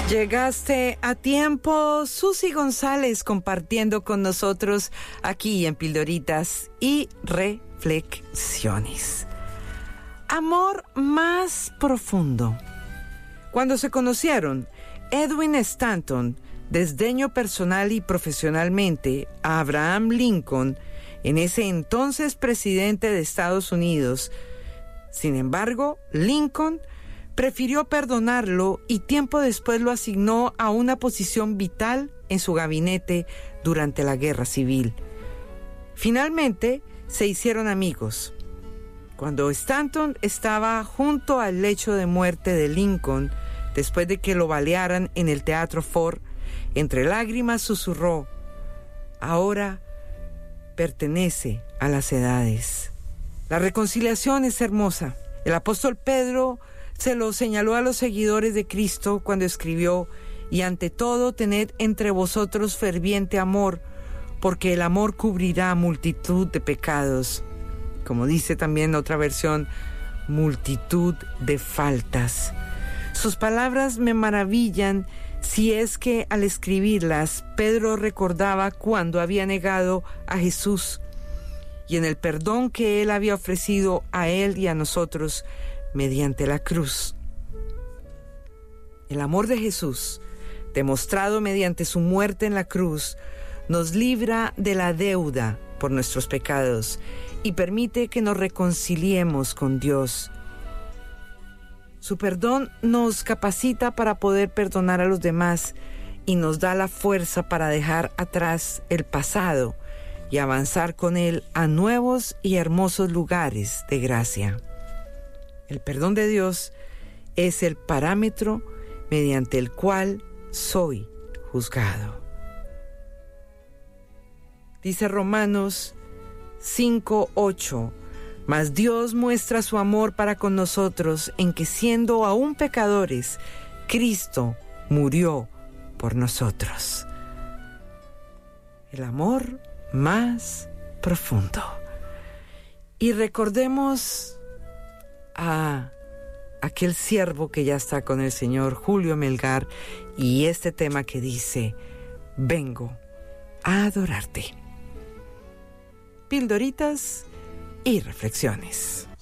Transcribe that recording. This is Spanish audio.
Llegaste a tiempo, Susi González, compartiendo con nosotros aquí en Pildoritas y Reflexiones. Amor más profundo. Cuando se conocieron, Edwin Stanton desdeñó personal y profesionalmente a Abraham Lincoln, en ese entonces presidente de Estados Unidos. Sin embargo, Lincoln prefirió perdonarlo y tiempo después lo asignó a una posición vital en su gabinete durante la Guerra Civil. Finalmente, se hicieron amigos. Cuando Stanton estaba junto al lecho de muerte de Lincoln, después de que lo balearan en el Teatro Ford, entre lágrimas susurró: ahora pertenece a las edades. La reconciliación es hermosa. El apóstol Pedro se lo señaló a los seguidores de Cristo cuando escribió: y ante todo tened entre vosotros ferviente amor, porque el amor cubrirá multitud de pecados. Como dice también otra versión, multitud de faltas. Sus palabras me maravillan si es que al escribirlas Pedro recordaba cuando había negado a Jesús y en el perdón que él había ofrecido a él y a nosotros mediante la cruz. El amor de Jesús, demostrado mediante su muerte en la cruz, nos libra de la deuda por nuestros pecados y permite que nos reconciliemos con Dios. Su perdón nos capacita para poder perdonar a los demás y nos da la fuerza para dejar atrás el pasado y avanzar con él a nuevos y hermosos lugares de gracia. El perdón de Dios es el parámetro mediante el cual soy juzgado. Dice Romanos 5:8, mas Dios muestra su amor para con nosotros en que siendo aún pecadores, Cristo murió por nosotros. El amor más profundo. Y recordemos a aquel siervo que ya está con el Señor, Julio Melgar, y este tema que dice: vengo a adorarte. Pildoritas y reflexiones.